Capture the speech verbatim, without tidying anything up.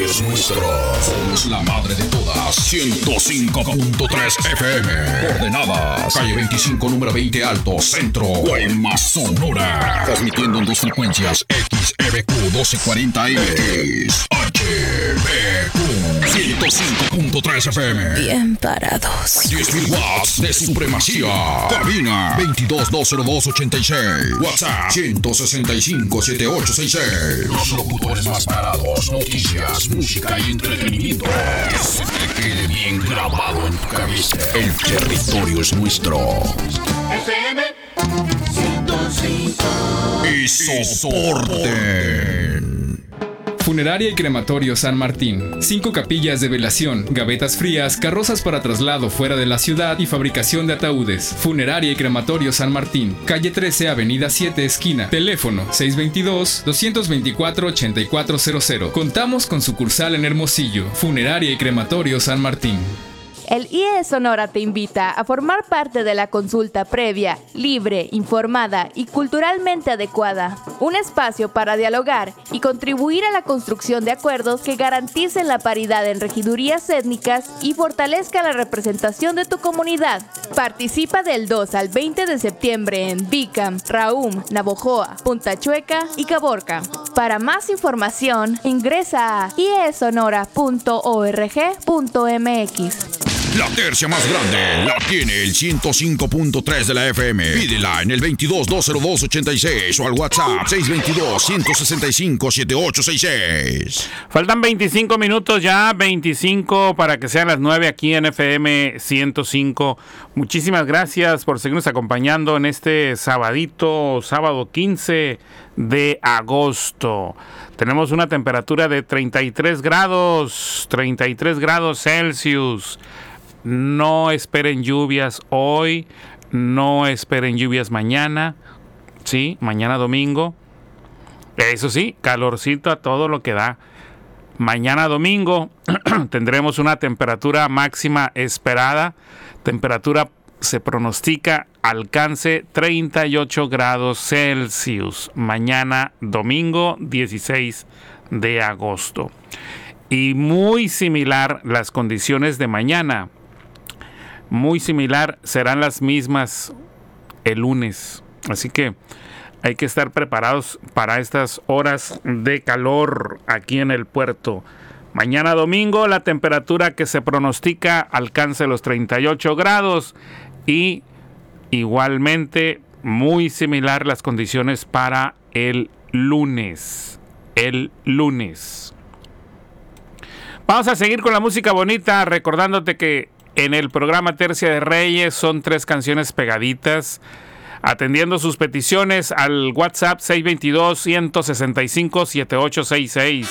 es nuestro. Somos la madre de todas. ciento cinco punto tres F M. Coordenadas. Calle veinticinco, número veinte Alto, Centro. Guaymas, Sonora. Transmitiendo en dos frecuencias. X E B Q doce cuarenta X. H B Q ciento cinco punto tres F M. Bien parados. diez mil watts de supremacía. Cabina veintidós dos cero dos ochenta y seis. WhatsApp ciento sesenta y cinco setenta y ocho sesenta y seis. Los locutores más parados. Noticias, música y entretenimiento. Que se te quede bien grabado en tu cabeza. El territorio es nuestro. F M ciento cinco. Y soporten. Funeraria y Crematorio San Martín. Cinco capillas de velación, gavetas frías, carrozas para traslado fuera de la ciudad y fabricación de ataúdes. Funeraria y Crematorio San Martín. Calle trece, Avenida siete, esquina. Teléfono seis dos dos, dos dos cuatro, ocho cuatro cero cero. Contamos con sucursal en Hermosillo. Funeraria y Crematorio San Martín. El I E Sonora te invita a formar parte de la consulta previa, libre, informada y culturalmente adecuada. Un espacio para dialogar y contribuir a la construcción de acuerdos que garanticen la paridad en regidurías étnicas y fortalezca la representación de tu comunidad. Participa del dos al veinte de septiembre en Bicam, Raum, Navojoa, Punta Chueca y Caborca. Para más información, ingresa a i e sonora punto org punto m x. La tercia más grande la tiene el ciento cinco punto tres de la F M. Pídela en el veintidós dos cero dos ochenta y seis o al WhatsApp seis dos dos, uno seis cinco, siete ocho seis seis. Faltan veinticinco minutos ya, veinticinco para que sean las nueve aquí en F M ciento cinco. Muchísimas gracias por seguirnos acompañando en este sabadito, sábado quince de agosto. Tenemos una temperatura de treinta y tres grados, treinta y tres grados Celsius. No esperen lluvias hoy, no esperen lluvias mañana, sí, mañana domingo. Eso sí, calorcito a todo lo que da. Mañana domingo tendremos una temperatura máxima esperada. Temperatura se pronostica alcance treinta y ocho grados Celsius. Mañana domingo dieciséis de agosto. Y muy similar las condiciones de mañana. Muy similar, serán las mismas el lunes. Así que hay que estar preparados para estas horas de calor aquí en el puerto. Mañana domingo la temperatura que se pronostica alcance los treinta y ocho grados y igualmente muy similar las condiciones para el lunes. El lunes. Vamos a seguir con la música bonita, recordándote que en el programa Tercia de Reyes son tres canciones pegaditas, atendiendo sus peticiones al WhatsApp seis dos dos, uno seis cinco, siete ocho seis seis.